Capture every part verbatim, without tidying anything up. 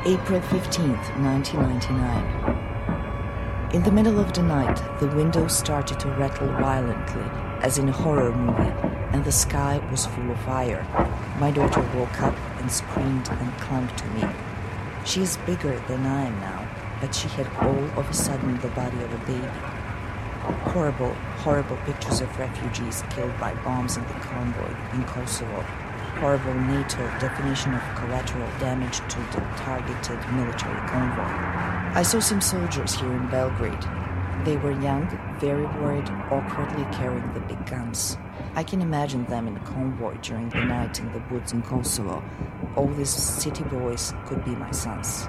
April fifteenth, nineteen ninety-nine. In the middle of the night, the windows started to rattle violently, as in a horror movie, and the sky was full of fire. My daughter woke up and screamed and clung to me. She is bigger than I am now, but she had all of a sudden the body of a baby. Horrible, horrible pictures of refugees killed by bombs in the convoy in Kosovo. Horrible NATO definition of collateral damage to the targeted military convoy. I saw some soldiers here in Belgrade. They were young, very worried, awkwardly carrying the big guns. I can imagine them in a convoy during the night in the woods in Kosovo. All these city boys could be my sons.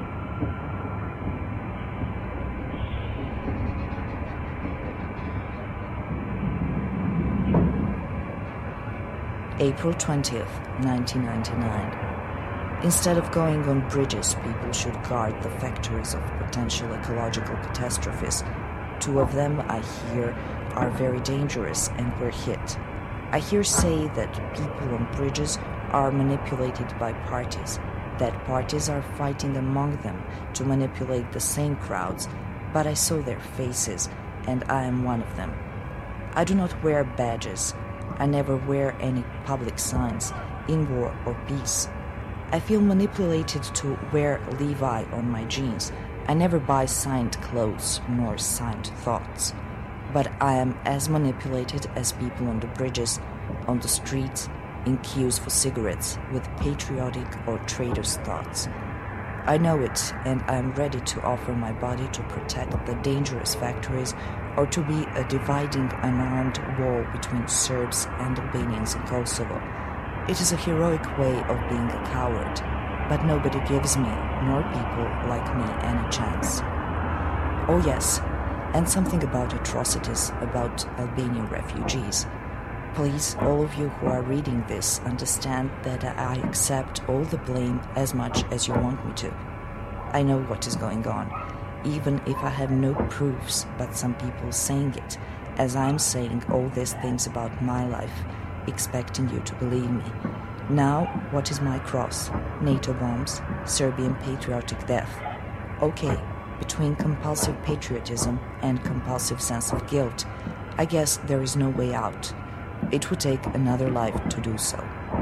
April twentieth, nineteen ninety-nine. Instead of going on bridges, people should guard the factories of potential ecological catastrophes. Two of them, I hear, are very dangerous and were hit. I hear say that people on bridges are manipulated by parties, that parties are fighting among them to manipulate the same crowds, but I saw their faces, and I am one of them. I do not wear badges. I never wear any public signs, in war or peace. I feel manipulated to wear Levi on my jeans. I never buy signed clothes nor signed thoughts. But I am as manipulated as people on the bridges, on the streets, in queues for cigarettes, with patriotic or traitor's thoughts. I know it, and I am ready to offer my body to protect the dangerous factories or to be a dividing unarmed wall between Serbs and Albanians in Kosovo. It is a heroic way of being a coward, but nobody gives me, nor people like me, any chance. Oh yes, and something about atrocities, about Albanian refugees. Please, all of you who are reading this, understand that I accept all the blame as much as you want me to. I know what is going on, even if I have no proofs, but some people saying it, as I'm saying all these things about my life, expecting you to believe me. Now, what is my cross? NATO bombs, Serbian patriotic death. Okay, between compulsive patriotism and compulsive sense of guilt, I guess there is no way out. It would take another life to do so.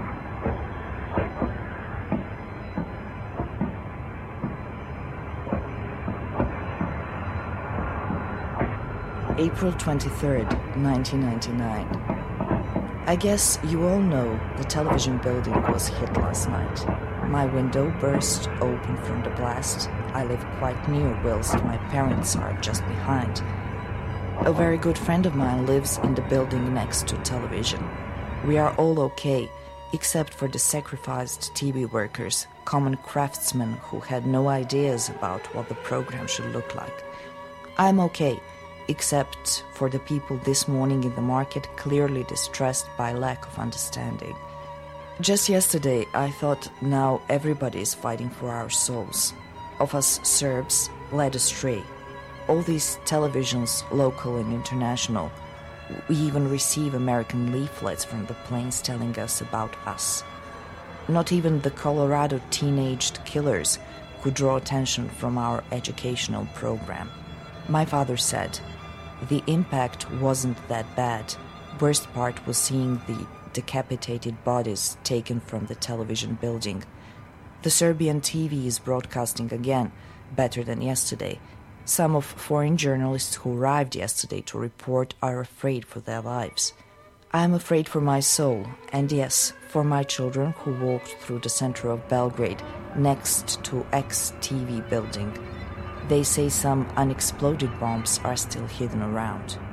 April twenty-third, nineteen ninety-nine. I guess you all know the television building was hit last night. My window burst open from the blast. I live quite near whilst my parents are just behind. A very good friend of mine lives in the building next to television. We are all okay, except for the sacrificed T V workers, common craftsmen who had no ideas about what the program should look like. I'm okay, except for the people this morning in the market clearly distressed by lack of understanding. Just yesterday, I thought now everybody is fighting for our souls. Of us Serbs led astray. All these televisions, local and international, we even receive American leaflets from the planes telling us about us. Not even the Colorado teenaged killers could draw attention from our educational program. My father said, the impact wasn't that bad. Worst part was seeing the decapitated bodies taken from the television building. The Serbian T V is broadcasting again, better than yesterday. Some of foreign journalists who arrived yesterday to report are afraid for their lives. I am afraid for my soul, and yes, for my children who walked through the center of Belgrade, next to ex-T V building. They say some unexploded bombs are still hidden around.